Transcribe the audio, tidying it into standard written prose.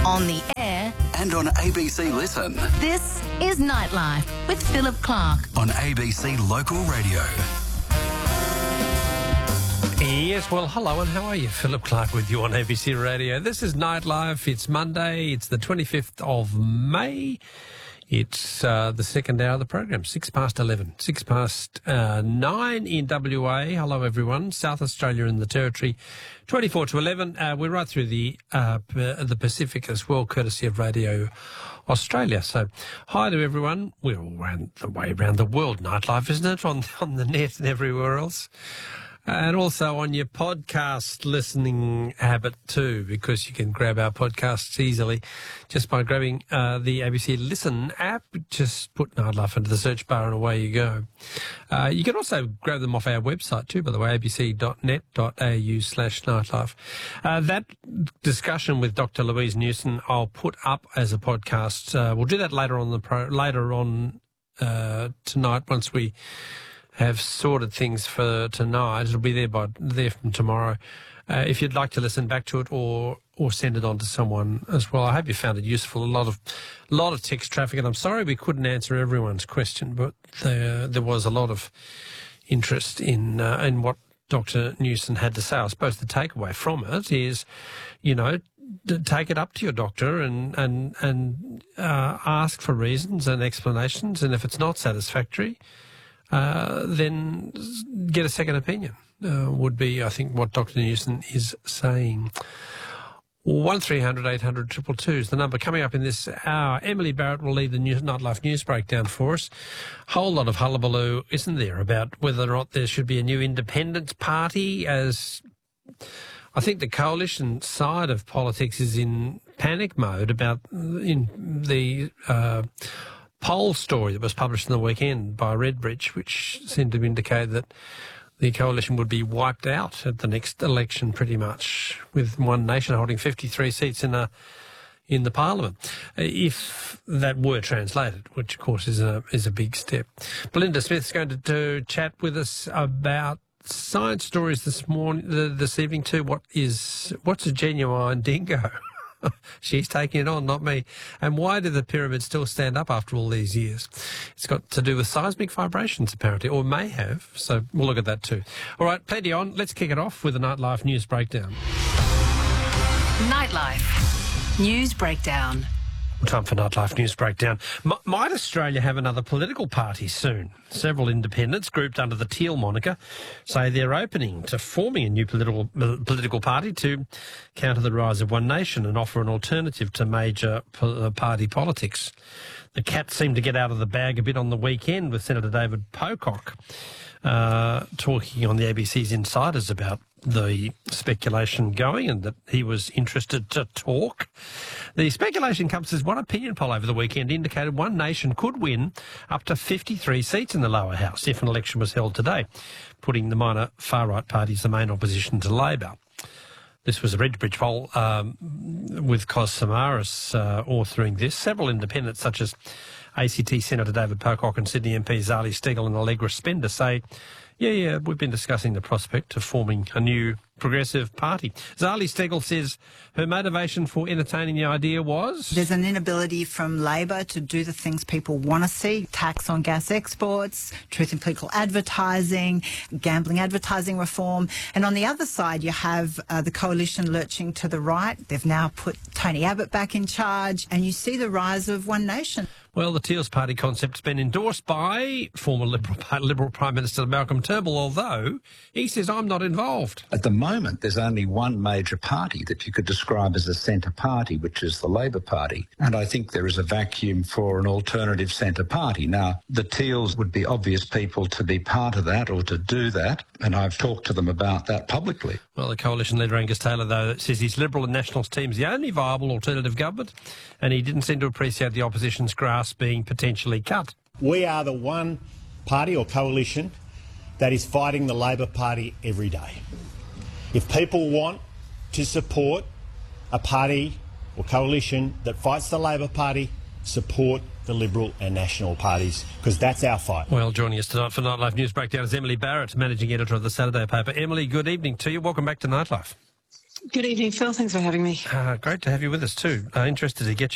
On the air and on ABC Listen. This is Nightlife with Philip Clark on ABC Local Radio. Yes, well, hello and how are you? Philip Clark with you on ABC Radio. This is Nightlife. It's Monday. It's the 25th of May. It's the second hour of the program, 11:06, 9 in WA. Hello, everyone. South Australia and the Territory, 24 to 11. We're right through the Pacific as well, courtesy of Radio Australia. So, hi to everyone. We're all around the way around the world. Nightlife, isn't it? On the net and everywhere else. And also on your podcast listening habit too, because you can grab our podcasts easily just by grabbing the ABC Listen app. Just put Nightlife into the search bar and away you go. You can also grab them off our website too, by the way, abc.net.au/nightlife. That discussion with Dr. Louise Newson I'll put up as a podcast. We'll do that later on tonight once we have sorted things for tonight. It'll be there from tomorrow. If you'd like to listen back to it or send it on to someone as well. I hope you found it useful. A lot of text traffic, and I'm sorry we couldn't answer everyone's question, but there was a lot of interest in what Dr. Newson had to say. I suppose the takeaway from it is, take it up to your doctor and ask for reasons and explanations, and if it's not satisfactory, then get a second opinion, would be, I think, what Dr. Newson is saying. 1300 800 222 is the number. Coming up in this hour, Emily Barrett will lead the Nightlife News Breakdown for us. Whole lot of hullabaloo, isn't there, about whether or not there should be a new independence party, as I think the coalition side of politics is in panic mode about in the poll story that was published in the weekend by Redbridge, which seemed to indicate that the coalition would be wiped out at the next election pretty much, with One Nation holding 53 seats in the parliament, if that were translated, which of course is a big step. Belinda Smith's going to chat with us about science stories this evening too. What's a genuine dingo? She's taking it on, not me. And why do the pyramids still stand up after all these years? It's got to do with seismic vibrations, apparently, or may have. So we'll look at that too. All right, plenty on. Let's kick it off with the Nightlife News Breakdown. Nightlife News Breakdown. Time for Nightlife News Breakdown. Might Australia have another political party soon? Several independents, grouped under the Teal moniker, say they're opening to forming a new political party to counter the rise of One Nation and offer an alternative to major party politics. The cat seemed to get out of the bag a bit on the weekend with Senator David Pocock talking on the ABC's Insiders about the speculation going and that he was interested to talk. The speculation comes as one opinion poll over the weekend indicated One Nation could win up to 53 seats in the lower house if an election was held today, putting the minor far-right parties the main opposition to Labor. This was a Redbridge poll with Cos Samaras authoring this. Several independents such as ACT Senator David Pocock and Sydney MP Zali Steggall and Allegra Spender say, yeah, we've been discussing the prospect of forming a new progressive party. Zali Steggall says her motivation for entertaining the idea was... There's an inability from Labor to do the things people want to see: tax on gas exports, truth in political advertising, gambling advertising reform. And on the other side, you have the coalition lurching to the right. They've now put Tony Abbott back in charge, and you see the rise of One Nation. Well, the Teals party concept has been endorsed by former Liberal Prime Minister Malcolm Turnbull, although he says, I'm not involved. At the moment, there's only one major party that you could describe as a centre party, which is the Labor Party. And I think there is a vacuum for an alternative centre party. Now, the Teals would be obvious people to be part of that or to do that, and I've talked to them about that publicly. Well, the coalition leader, Angus Taylor, though, says his Liberal and Nationals team is the only viable alternative government, and he didn't seem to appreciate the opposition's grasp being potentially cut. We are the one party or coalition that is fighting the Labor Party every day. If people want to support a party or coalition that fights the Labor Party, support the Liberal and National parties, because that's our fight. Well, joining us tonight for Nightlife News Breakdown is Emily Barrett, Managing Editor of the Saturday paper. Emily, good evening to you. Welcome back to Nightlife. Good evening, Phil. Thanks for having me. Great to have you with us too. Interested to get